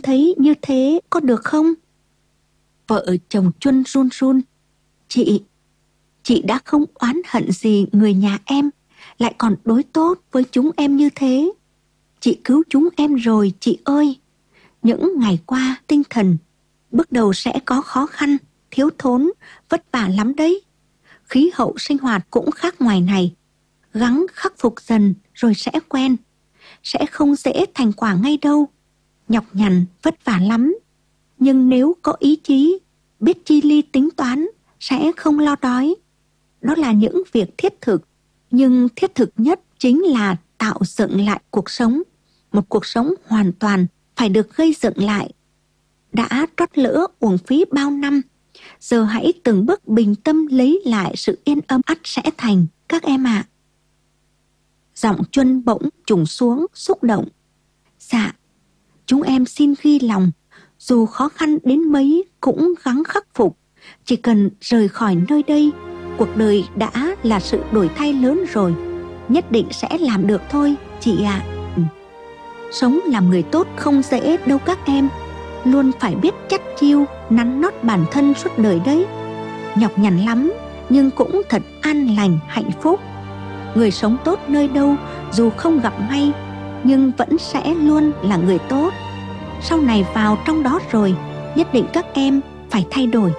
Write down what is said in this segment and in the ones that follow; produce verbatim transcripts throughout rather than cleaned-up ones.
thấy như thế có được không? Vợ chồng Chuân run run. Chị, chị đã không oán hận gì người nhà em, lại còn đối tốt với chúng em như thế. Chị cứu chúng em rồi chị ơi. Những ngày qua tinh thần bước đầu sẽ có khó khăn, thiếu thốn, vất vả lắm đấy. Khí hậu sinh hoạt cũng khác ngoài này. Gắng khắc phục dần rồi sẽ quen. Sẽ không dễ thành quả ngay đâu. Nhọc nhằn, vất vả lắm. Nhưng nếu có ý chí, biết chi ly tính toán, sẽ không lo đói. Đó là những việc thiết thực. Nhưng thiết thực nhất chính là tạo dựng lại cuộc sống. Một cuộc sống hoàn toàn phải được gây dựng lại. Đã trót lỡ uổng phí bao năm, giờ hãy từng bước bình tâm lấy lại sự yên ấm ắt sẽ thành, các em ạ. À. Giọng Chuân bỗng trùng xuống xúc động. Dạ, chúng em xin ghi lòng, dù khó khăn đến mấy cũng gắng khắc phục. Chỉ cần rời khỏi nơi đây, cuộc đời đã là sự đổi thay lớn rồi. Nhất định sẽ làm được thôi, chị ạ. À. Sống làm người tốt không dễ đâu các em. Luôn phải biết chắt chiu, nắn nót bản thân suốt đời đấy. Nhọc nhằn lắm, nhưng cũng thật an lành, hạnh phúc. Người sống tốt nơi đâu, dù không gặp may, nhưng vẫn sẽ luôn là người tốt. Sau này vào trong đó rồi, nhất định các em phải thay đổi.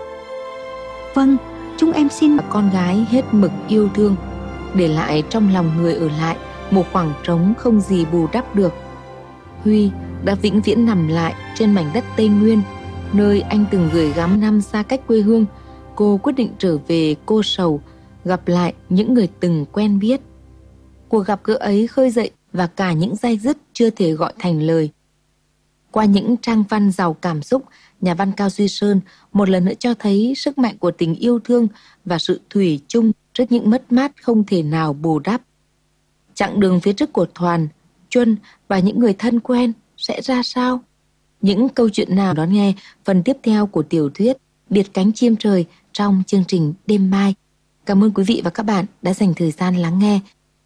Vâng, chúng em xin. Con gái hết mực yêu thương, để lại trong lòng người ở lại một khoảng trống không gì bù đắp được. Huy đã vĩnh viễn nằm lại trên mảnh đất Tây Nguyên, nơi anh từng gửi gắm năm xa cách quê hương. Cô quyết định trở về Cô Sầu, gặp lại những người từng quen biết. Cuộc gặp gỡ ấy khơi dậy và cả những day dứt chưa thể gọi thành lời. Qua những trang văn giàu cảm xúc, nhà văn Cao Duy Sơn một lần nữa cho thấy sức mạnh của tình yêu thương và sự thủy chung trước những mất mát không thể nào bù đắp. Chặng đường phía trước của Thoàn, Chuân và những người thân quen sẽ ra sao? Những câu chuyện nào đón nghe phần tiếp theo của tiểu thuyết Biệt Cánh Chim Trời trong chương trình đêm mai. Cảm ơn quý vị và các bạn đã dành thời gian lắng nghe.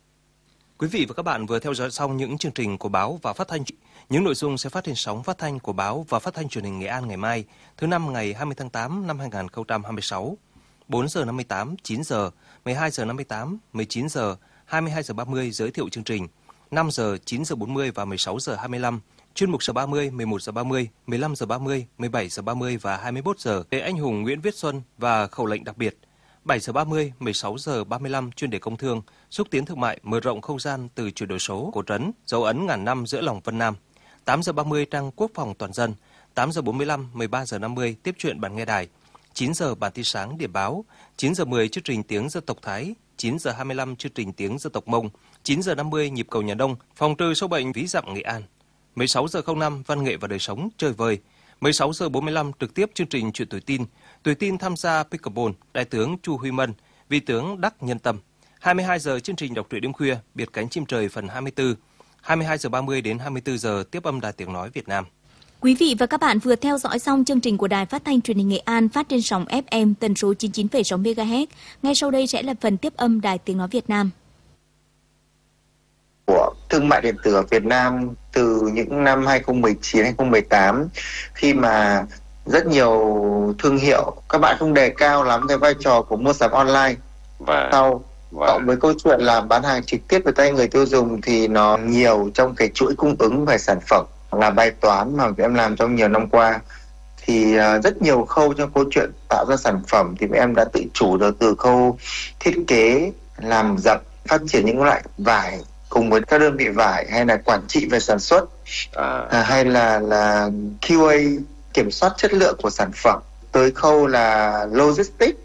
Quý vị và các bạn vừa theo dõi xong những chương trình của báo và phát thanh. Những nội dung sẽ phát trên sóng phát thanh của báo và phát thanh truyền hình Nghệ An ngày mai, thứ năm ngày hai mươi tháng tám năm hai nghìn không trăm hai mươi sáu. bốn giờ năm mươi tám, chín giờ, mười hai giờ năm mươi tám, mười chín giờ, hai mươi hai giờ ba mươi giới thiệu chương trình. năm giờ, chín giờ bốn mươi và mười sáu giờ hai mươi lăm. Chuyên mục giờ ba mươi, mười một giờ ba mươi, mười lăm giờ ba mươi, mười bảy giờ ba mươi và hai mươi mốt giờ để anh hùng Nguyễn Viết Xuân và khẩu lệnh đặc biệt. bảy giờ ba mươi, mười sáu giờ ba mươi lăm chuyên đề công thương, xúc tiến thương mại, mở rộng không gian từ chuyển đổi số, cổ trấn, dấu ấn ngàn năm giữa lòng Vân Nam. tám giờ ba mươi trang quốc phòng toàn dân. tám giờ bốn mươi lăm, mười ba giờ năm mươi tiếp chuyện bản nghe đài. chín giờ bản tin sáng điểm báo. chín giờ mười chương trình tiếng dân tộc Thái. chín giờ hai mươi lăm chương trình tiếng dân tộc Mông. chín giờ năm mươi nhịp cầu nhà Đông, phòng trừ sâu bệnh ví dặm Nghệ An. mười sáu giờ không năm văn nghệ và đời sống chơi vơi. mười sáu giờ bốn mươi lăm trực tiếp chương trình chuyện tuổi tin. Tuổi tin tham gia pickleball, đại tướng Chu Huy Mân, vị tướng Đắc Nhân Tâm. hai mươi hai giờ chương trình đọc truyện đêm khuya, Biệt Cánh Chim Trời phần hai mươi tư. hai mươi hai giờ ba mươi đến hai mươi tư giờ tiếp âm Đài Tiếng nói Việt Nam. Quý vị và các bạn vừa theo dõi xong chương trình của Đài Phát thanh Truyền hình Nghệ An phát trên sóng ép em tần số chín mươi chín phẩy sáu mê ga héc. Ngay sau đây sẽ là phần tiếp âm Đài Tiếng nói Việt Nam. Của thương mại điện tử ở Việt Nam từ những năm hai không một chín hai không một tám, khi mà rất nhiều thương hiệu các bạn không đề cao lắm cái vai trò của mua sắm online. Và sau và... cộng với câu chuyện là bán hàng trực tiếp với tay người tiêu dùng thì nó nhiều trong cái chuỗi cung ứng về sản phẩm, là bài toán mà em làm trong nhiều năm qua. Thì uh, rất nhiều khâu trong câu chuyện tạo ra sản phẩm thì em đã tự chủ được, từ khâu thiết kế, làm dập, phát triển những loại vải cùng với các đơn vị vải, hay là quản trị về sản xuất, à. À, hay là là quy a, kiểm soát chất lượng của sản phẩm, tới khâu là logistics,